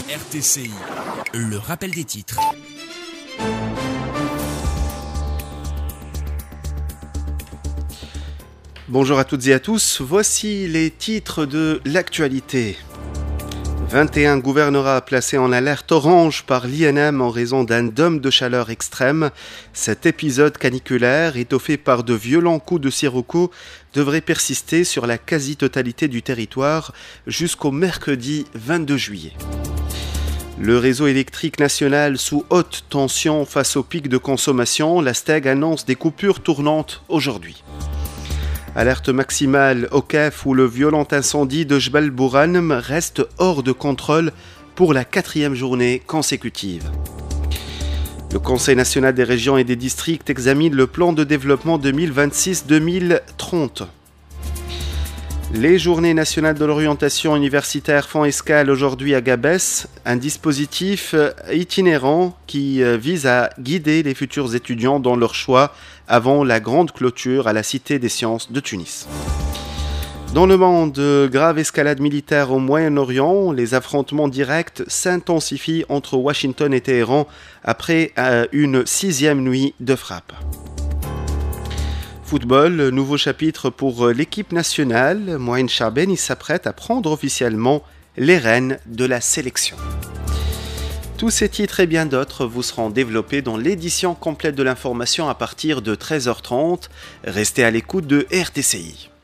RTCI, le rappel des titres. Bonjour à toutes et à tous, voici les titres de l'actualité. 21 gouvernorats placés en alerte orange par l'INM en raison d'un dôme de chaleur extrême. Cet épisode caniculaire, étoffé par de violents coups de sirocco, devrait persister sur la quasi-totalité du territoire jusqu'au mercredi 22 juillet. Le réseau électrique national sous haute tension face au pic de consommation, la STEG annonce des coupures tournantes aujourd'hui. Alerte maximale au Kef où le violent incendie de Jbel Bouranem reste hors de contrôle pour la 4e journée consécutive. Le Conseil national des régions et des districts examine le plan de développement 2026-2030. Les journées nationales de l'orientation universitaire font escale aujourd'hui à Gabès, un dispositif itinérant qui vise à guider les futurs étudiants dans leur choix avant la grande clôture à la Cité des sciences de Tunis. Dans le monde, grave escalade militaire au Moyen-Orient, les affrontements directs s'intensifient entre Washington et Téhéran après une 6e nuit de frappe. Football, nouveau chapitre pour l'équipe nationale. Moïne Charbeni s'apprête à prendre officiellement les rênes de la sélection. Tous ces titres et bien d'autres vous seront développés dans l'édition complète de l'information à partir de 13h30. Restez à l'écoute de RTCI.